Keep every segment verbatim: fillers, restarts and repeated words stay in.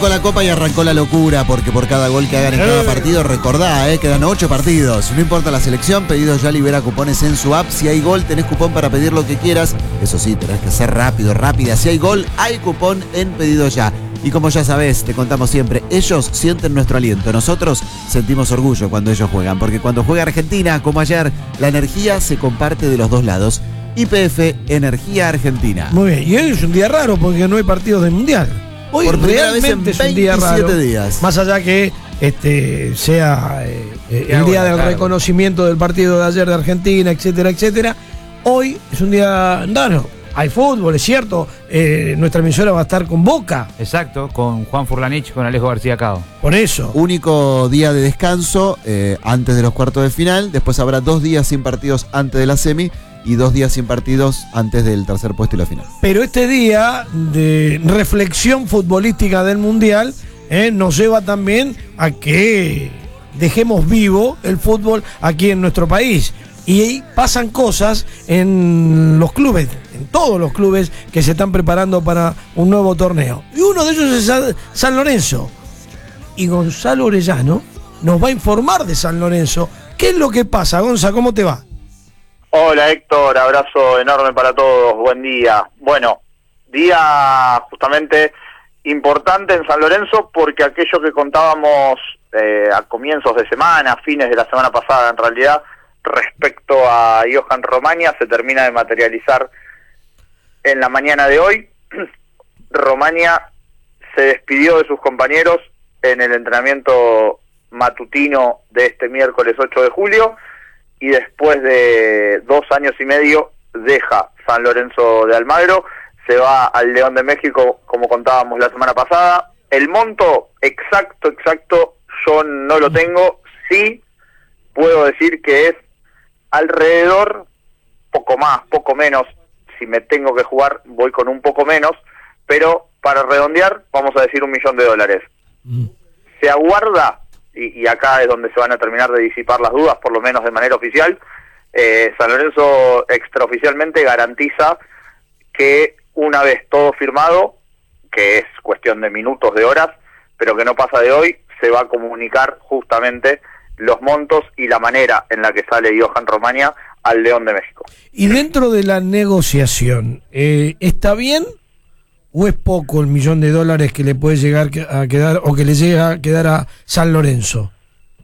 Con la copa y arrancó la locura, porque por cada gol que hagan en cada partido, recordá, eh, quedan ocho partidos. No importa la selección, Pedidos Ya libera cupones en su app. Si hay gol, tenés cupón para pedir lo que quieras. Eso sí, tenés que ser rápido, rápida. Si hay gol, hay cupón en Pedidos Ya. Y como ya sabés, te contamos siempre, ellos sienten nuestro aliento. Nosotros sentimos orgullo cuando ellos juegan, porque cuando juega Argentina, como ayer, la energía se comparte de los dos lados. Y P F, Energía Argentina. Muy bien, y hoy es un día raro porque no hay partidos del Mundial. Hoy por primera vez en realmente es un día raro, veintisiete días. Más allá que este sea eh, eh, el día del reconocimiento del partido de ayer de Argentina, etcétera, etcétera. Hoy es un día raro. Hay fútbol, es cierto. Eh, nuestra emisora va a estar con Boca. Exacto, con Juan Furlanich, con Alejo García Cao. Por eso. Único día de descanso eh, antes de los cuartos de final. Después habrá dos días sin partidos antes de la semi y dos días sin partidos antes del tercer puesto y la final. Pero este día de reflexión futbolística del Mundial eh, nos lleva también a que dejemos vivo el fútbol aquí en nuestro país. Y ahí pasan cosas en los clubes, en todos los clubes que se están preparando para un nuevo torneo. Y uno de ellos es San Lorenzo. Y Gonzalo Orellano nos va a informar de San Lorenzo. ¿Qué es lo que pasa, Gonza? ¿Cómo te va? Hola Héctor, abrazo enorme para todos, buen día. Bueno, día justamente importante en San Lorenzo porque aquello que contábamos eh, a comienzos de semana, fines de la semana pasada en realidad, respecto a Johan Romaña, se termina de materializar en la mañana de hoy. Romaña se despidió de sus compañeros en el entrenamiento matutino de este miércoles ocho de julio, y después de dos años y medio deja San Lorenzo de Almagro, se va al León de México, como contábamos la semana pasada. El monto exacto, exacto, yo no lo tengo. Sí puedo decir que es alrededor, poco más, poco menos. Si me tengo que jugar, voy con un poco menos, pero para redondear, vamos a decir un millón de dólares. Mm. Se aguarda, y, y acá es donde se van a terminar de disipar las dudas, por lo menos de manera oficial, eh, San Lorenzo extraoficialmente garantiza que una vez todo firmado, que es cuestión de minutos, de horas, pero que no pasa de hoy, se va a comunicar justamente los montos y la manera en la que sale Johan Romaña al León de México. Y dentro de la negociación, eh, ¿está bien o es poco el millón de dólares que le puede llegar a quedar o que le llega a quedar a San Lorenzo?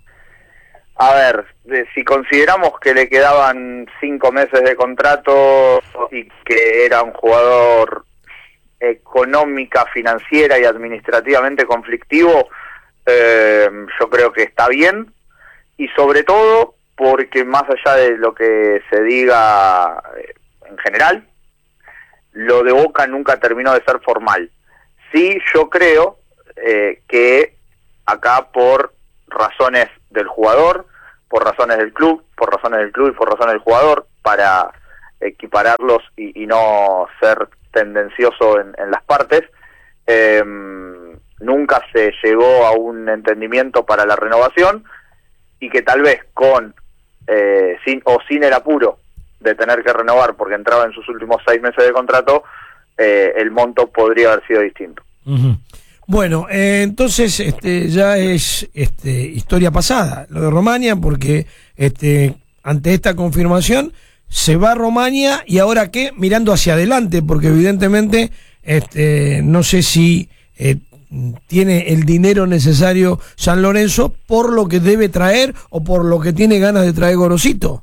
A ver, eh, si consideramos que le quedaban cinco meses de contrato y que era un jugador económica, financiera y administrativamente conflictivo, eh, yo creo que está bien. Y sobre todo porque más allá de lo que se diga eh, en general, lo de Boca nunca terminó de ser formal. Sí, yo creo eh, que acá por razones del jugador, por razones del club, por razones del club y por razones del jugador, para equipararlos y, y no ser tendencioso en, en las partes, eh, nunca se llegó a un entendimiento para la renovación, y que tal vez con eh, sin o sin el apuro de tener que renovar porque entraba en sus últimos seis meses de contrato, eh, el monto podría haber sido distinto. Uh-huh. Bueno, eh, entonces este ya es este historia pasada lo de Romaña, porque este ante esta confirmación se va a Romaña, y ahora qué, mirando hacia adelante, porque evidentemente este no sé si eh, tiene el dinero necesario San Lorenzo por lo que debe traer o por lo que tiene ganas de traer Gorosito.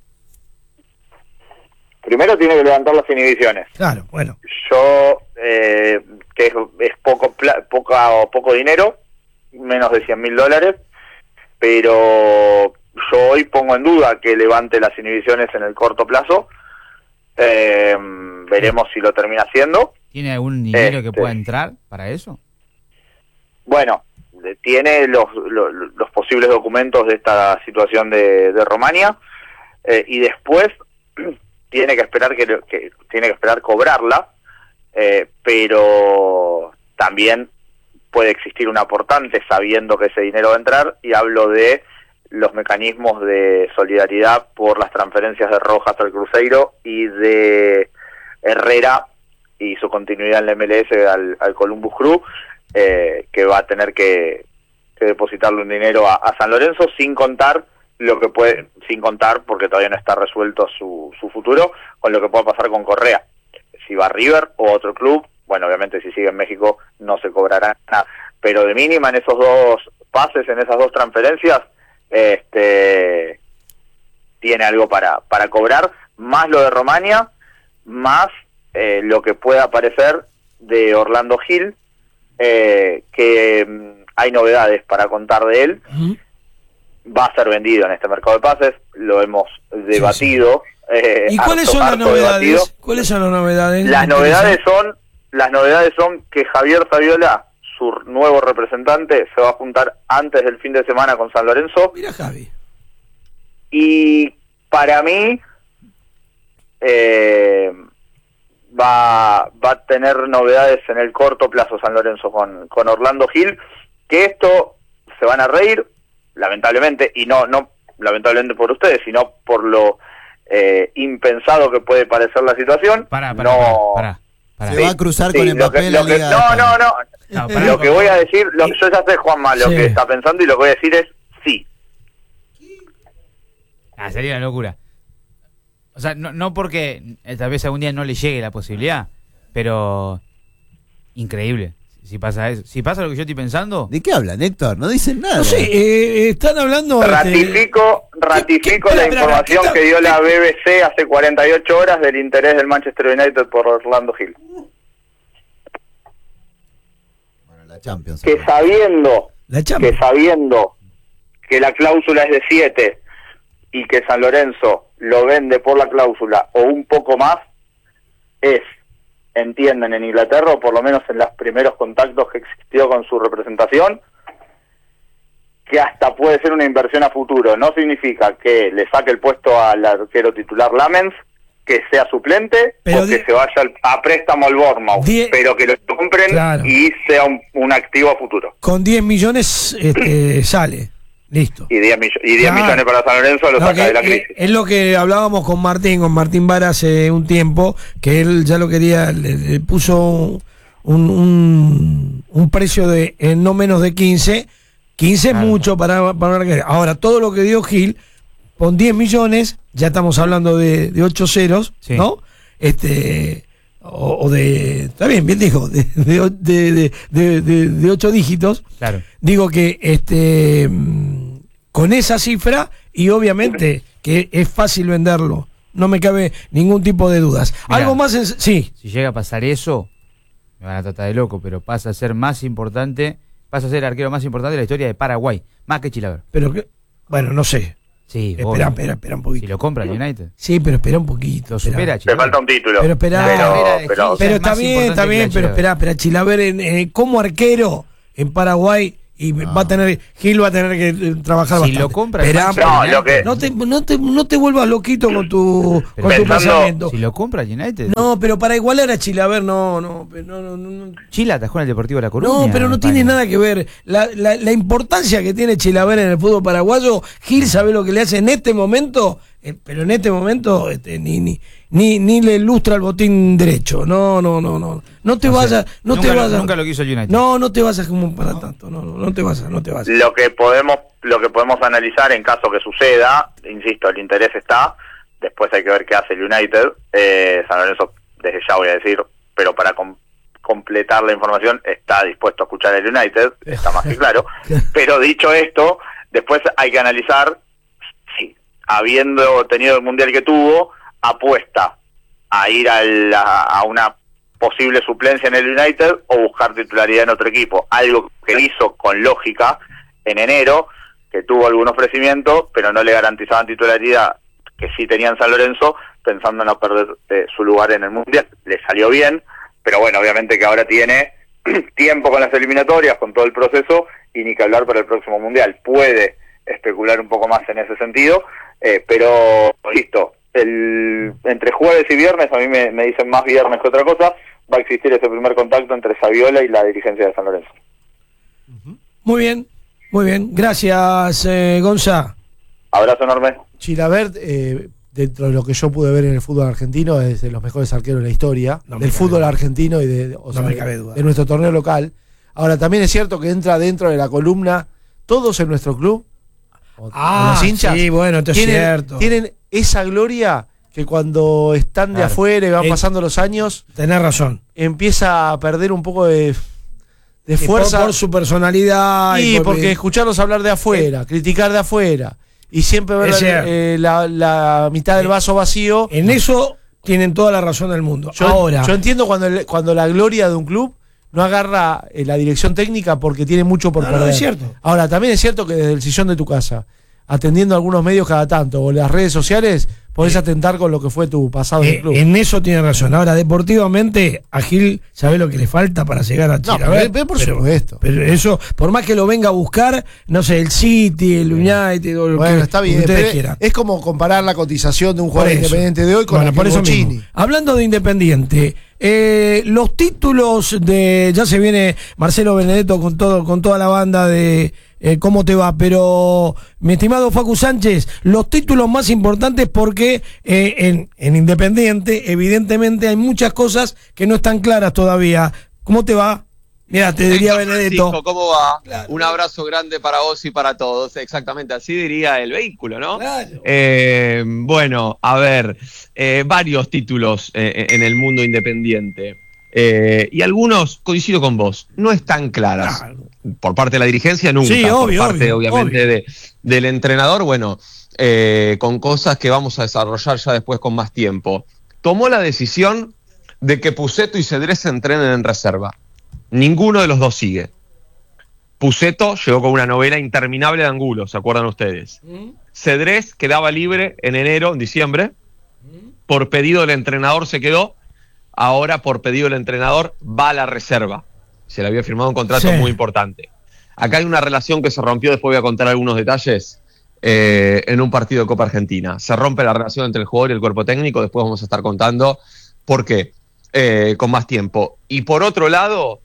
Primero tiene que levantar las inhibiciones. Claro, bueno. Yo, eh, que es, es poco pla, poca o poco dinero, menos de cien mil dólares, pero yo hoy pongo en duda que levante las inhibiciones en el corto plazo. Eh, veremos si lo termina haciendo. ¿Tiene algún dinero este, que pueda entrar para eso? Bueno, tiene los, los, los posibles documentos de esta situación de, de Romaña, eh, y después tiene que esperar que, que tiene que esperar cobrarla, eh, pero también puede existir un aportante sabiendo que ese dinero va a entrar, y hablo de los mecanismos de solidaridad por las transferencias de Rojas al Cruzeiro y de Herrera y su continuidad en la M L S al, al Columbus Crew, eh, que va a tener que, que depositarle un dinero a, a San Lorenzo, sin contar lo que puede, sin contar porque todavía no está resuelto su, su futuro, con lo que pueda pasar con Correa. Si va a River o otro club, bueno, obviamente si sigue en México no se cobrará nada, pero de mínima en esos dos pases, en esas dos transferencias, este tiene algo para, para cobrar, más lo de Romania, más eh, lo que pueda aparecer de Orlando Gil, eh, que mm, hay novedades para contar de él. Uh-huh. Va a ser vendido en este mercado de pases, lo hemos debatido. Sí, sí. Eh, ¿Y cuáles son las novedades? Debatido. ¿Cuáles son las novedades? Las novedades son, las novedades son que Javier Saviola, su nuevo representante, se va a juntar antes del fin de semana con San Lorenzo. Mira, Javi. Y para mí eh, va, va a tener novedades en el corto plazo San Lorenzo con, con Orlando Gil, que esto se van a reír, lamentablemente, y no, no lamentablemente por ustedes, sino por lo eh, impensado que puede parecer la situación. Para, para, no, para, para. Se sí, va a cruzar sí, con Mbappé la Liga. No, no, no. No, para, lo que voy a decir, lo, yo ya sé, Juanma, lo sí. que está pensando, y lo que voy a decir es sí. Ah, sería una locura. O sea, no, no porque tal vez algún día no le llegue la posibilidad, pero increíble. Si pasa eso, si pasa lo que yo estoy pensando. ¿De qué hablan, Héctor? No dicen nada. No sé, eh, están hablando. Ratifico, este... ratifico ¿Qué, qué, la espera, información espera, que dio ¿qué? la B B C hace cuarenta y ocho horas del interés del Manchester United por Orlando Gil. Bueno, la Champions. Que sabiendo, La Champions. que sabiendo que la cláusula es de siete y que San Lorenzo lo vende por la cláusula o un poco más, es, entienden en Inglaterra, o por lo menos en los primeros contactos que existió con su representación, que hasta puede ser una inversión a futuro. No significa que le saque el puesto al arquero titular Lamens, que sea suplente, pero o que di- se vaya al- a préstamo al Bournemouth, Die- pero que lo compren, Claro. y sea un, un activo a futuro. Con diez millones este, sale. Listo. Y diez, mill- y diez Claro. millones para San Lorenzo lo No, saca que, de la eh, crisis. es lo que hablábamos con Martín, con Martín Vara hace un tiempo, que él ya lo quería, le, le puso un, un, un precio de eh, no menos de quince. quince es Claro. mucho para, para un arquero. Ahora, todo lo que dio Gil, con diez millones, ya estamos hablando de, de ocho ceros, Sí. ¿no? Este... O, o de, está bien, bien dijo, de, de, de, de, de, de- de ocho dígitos. Claro. Digo que este mm, con esa cifra, y obviamente que es fácil venderlo, no me cabe ningún tipo de dudas. Mirá. Algo más, en, sí, Si llega a pasar eso, me van a tratar de loco, pero pasa a ser más importante, pasa a ser el arquero más importante de la historia de Paraguay, más que Chilaver. pero que, bueno, no sé. Sí, Espera, obvio. espera, espera un Si poquito. lo compra el United, Sí, pero espera un poquito. lo espera. supera a Le Chilaver. falta un título. Pero esperá. pero, Pero- pero- Pero es está más bien, importante está que bien, la pero Chilaver. espera, espera, Chilaver en, eh, como arquero en Paraguay y va a tener, Gil va a tener que eh, trabajar Si bastante. lo compra el Esperá, Manchester No, United, lo que- No te, no te, no te vuelvas loquito con tu, Pero con tu pensando- pensamiento. si lo compra el United, No, pero para igualar a Chilaver, no, no, pero no, no, no, no. Chile atajó en el Deportivo La Coruña. No, pero no en tiene España. nada que ver. La, la, la importancia que tiene Chilaver en el fútbol paraguayo, Gil sabe lo que le hace en este momento, eh, pero en este momento este, ni, ni, ni, ni le ilustra el botín derecho. No, no, no, no. No te No sé. vayas, no Nunca te lo- vayas. nunca lo quiso el United. No, no te vayas como para tanto. No, no, no te vayas, no te vayas. lo que podemos lo que podemos analizar en caso que suceda, insisto, el interés está, después hay que ver qué hace el United. eh, San Lorenzo, desde ya voy a decir, pero para com- completar la información, está dispuesto a escuchar el United, está más que claro. Pero dicho esto, después hay que analizar si, habiendo tenido el mundial que tuvo, apuesta a ir a, la- a una posible suplencia en el United o buscar titularidad en otro equipo, algo que hizo con lógica en enero, que tuvo algún ofrecimiento, pero no le garantizaban titularidad, que sí tenía en San Lorenzo, pensando en no perder eh, su lugar en el mundial. Le salió bien, pero bueno, obviamente que ahora tiene tiempo con las eliminatorias, con todo el proceso, y ni que hablar para el próximo mundial. Puede especular un poco más en ese sentido, eh, pero listo, el, entre jueves y viernes, a mí me, me dicen más viernes que otra cosa, va a existir ese primer contacto entre Saviola y la dirigencia de San Lorenzo. Muy bien, muy bien. Gracias, eh, Gonza. Abrazo enorme. Chilavert, eh, dentro de lo que yo pude ver en el fútbol argentino, es de los mejores arqueros de la historia, No me del cabe fútbol duda. argentino y de, o No sea, me de- cabe duda. de nuestro torneo local. Ahora, también es cierto que entra dentro de la columna, todos en nuestro club, o, Ah, o los hinchas, sí, bueno, esto es tienen, cierto. tienen esa gloria que cuando están de Claro. afuera y van Eh, pasando los años, Tenés razón. empieza a perder un poco de, de Y fuerza. Por, por su personalidad. Sí, por- porque escucharlos hablar de afuera, criticar de afuera, y siempre ver Es la, cierto. eh, la- la mitad del vaso vacío. En eso tienen toda la razón del mundo. Yo, Ahora, yo entiendo cuando, el- cuando la gloria de un club no agarra eh, la dirección técnica porque tiene mucho por No, no, perder. es cierto. Ahora, también es cierto que desde el sillón de tu casa, atendiendo a algunos medios cada tanto, o las redes sociales, podés atentar con lo que fue tu pasado en eh, el club. en eso tiene razón. Ahora, deportivamente, a Gil, ¿sabe lo que le falta para llegar a No, Chilaver? pero- por supuesto. Pero eso, por más que lo venga a buscar, no sé, el City, el United, o lo Bueno, que, está lo que bien. ustedes pero quieran. es como comparar la cotización de un Por jugador eso. independiente de hoy con Bueno, la por que eso Bochini. mismo. Hablando de Independiente, eh, los títulos de. Ya se viene Marcelo Benedetto con todo, con toda la banda de eh, cómo te va, pero mi estimado Facu Sánchez, los títulos más importantes porque eh, en, en Independiente, evidentemente, hay muchas cosas que no están claras todavía. ¿Cómo te va? Mira, te diría Francisco, Benedetto. ¿cómo va? Claro. Un abrazo grande para vos y para todos. Exactamente, así diría el vehículo, ¿no? Claro. Eh, bueno, a ver, eh, varios títulos eh, en el mundo independiente. Eh, y algunos, coincido con vos, no están claras. Claro. Por parte de la dirigencia, nunca. Sí, obvio, por parte, obvio, obviamente, obvio. De, del entrenador, bueno, eh, con cosas que vamos a desarrollar ya después con más tiempo. Tomó la decisión de que Pusetto y Cedrés se entrenen en reserva. Ninguno de los dos sigue. Pusetto llegó con una novela interminable de Angulo, ¿se acuerdan ustedes? Cedrés quedaba libre en enero, en diciembre. Por pedido del entrenador se quedó. Ahora, por pedido del entrenador, va a la reserva. Se le había firmado un contrato Sí. muy importante. Acá hay una relación que se rompió, después voy a contar algunos detalles, eh, en un partido de Copa Argentina. Se rompe la relación entre el jugador y el cuerpo técnico, después vamos a estar contando por qué, eh, con más tiempo. Y por otro lado,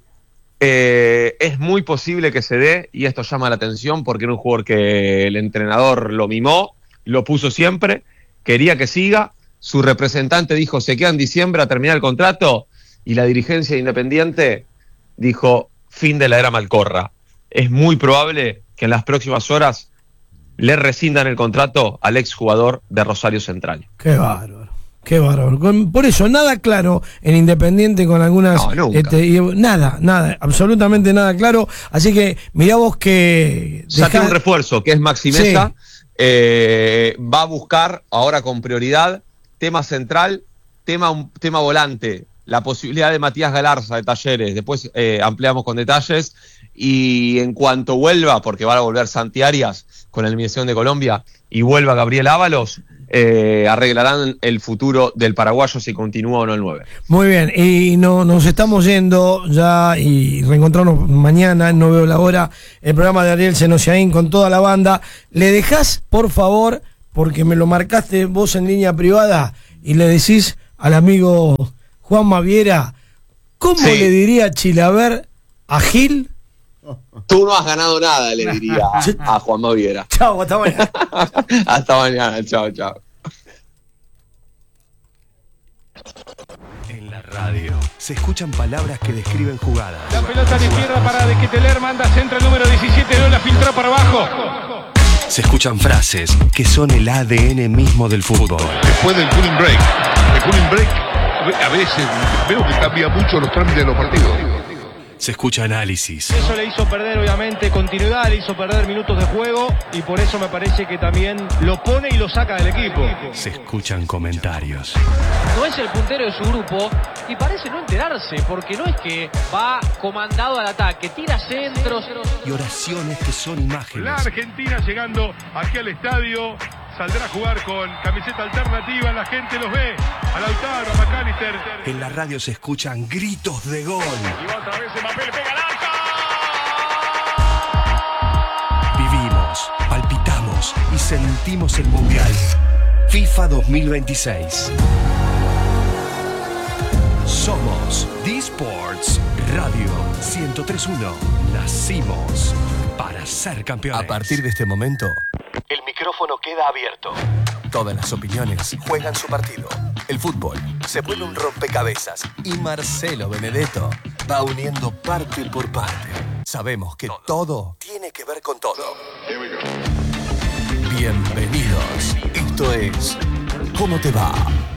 eh, es muy posible que se dé, y esto llama la atención porque era un jugador que el entrenador lo mimó, lo puso siempre, quería que siga, su representante dijo se queda en diciembre a terminar el contrato, y la dirigencia Independiente dijo fin de la era Malcorra. Es muy probable que en las próximas horas le rescindan el contrato al exjugador de Rosario Central. Qué bárbaro, qué bárbaro. Con- por eso, nada claro en Independiente con algunas... No, nunca. este, y- nada, nada, absolutamente nada claro. Así que mirá vos que... Ya dejá- tiene un refuerzo, que es Maxi Mesa. Eh, va a buscar ahora con prioridad tema central, tema, un, tema volante, la posibilidad de Matías Galarza de Talleres. Después eh, ampliamos con detalles. Y en cuanto vuelva, porque va a volver Santi Arias con la eliminación de Colombia, y vuelva Gabriel Ábalos, eh, arreglarán el futuro del paraguayo si continúa o no el nueve. Muy bien, y no, nos estamos yendo ya y reencontrarnos mañana, no veo la hora, el programa de Ariel Senosiaín con toda la banda. ¿Le dejás, por favor, porque me lo marcaste vos en línea privada, y le decís al amigo Juan Maviera, ¿cómo Sí. le diría Chilaver a Gil? Tú no has ganado nada, le diría a, a Juan Maviera. Chao, hasta mañana. Hasta mañana, chao, chao. En la radio se escuchan palabras que describen jugadas. La pelota de izquierda para De Keteler, manda centro el número diecisiete, no la filtró para abajo. Se escuchan frases que son el A D N mismo del fútbol. Después del cooling break. El cooling break a veces veo que cambia mucho los trámites de los partidos. Se escucha análisis. Eso le hizo perder obviamente continuidad, le hizo perder minutos de juego y por eso me parece que también lo pone y lo saca del equipo. Se escuchan comentarios. No es el puntero de su grupo y parece no enterarse, porque no es que va comandado al ataque, tira centros. Y oraciones que son imágenes. La Argentina llegando aquí al estadio. Saldrá a jugar con camiseta alternativa, la gente los ve. A Lautaro, a McAllister. En la radio se escuchan gritos de gol. Y va otra vez Mbappé, le pega al arco. Vivimos, palpitamos y sentimos el Mundial. FIFA dos mil veintiséis. Somos D-Sports Radio ciento tres punto uno. Nacimos para ser campeones. A partir de este momento, el micrófono queda abierto. Todas las opiniones juegan su partido. El fútbol se vuelve un rompecabezas y Marcelo Benedetto va uniendo parte por parte. Sabemos que todo tiene que ver con todo. Bienvenidos. Esto es ¿Cómo te va?